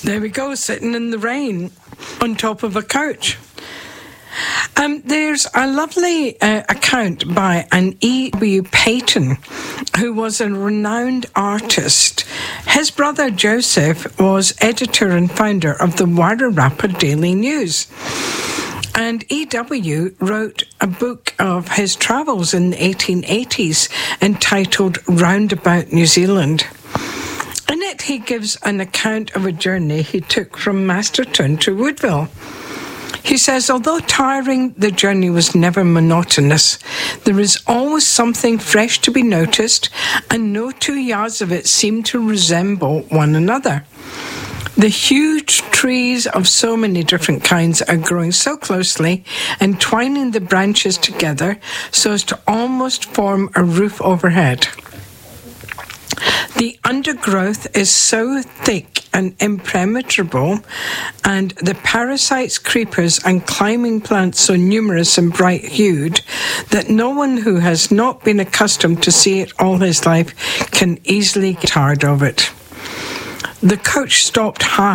There we go, sitting in the rain on top of a couch. There's a lovely account by an E.W. Payton, who was a renowned artist. His brother Joseph was editor and founder of the Wairarapa Daily News. And E.W. wrote a book of his travels in the 1880s entitled Roundabout New Zealand. In it, he gives an account of a journey he took from Masterton to Woodville. He says, although tiring, the journey was never monotonous. There is always something fresh to be noticed, and no 2 yards of it seem to resemble one another. The huge trees of so many different kinds are growing so closely and twining the branches together so as to almost form a roof overhead. The undergrowth is so thick and impenetrable, and the parasites, creepers, and climbing plants so numerous and bright-hued that no one who has not been accustomed to see it all his life can easily get tired of it. The coach stopped half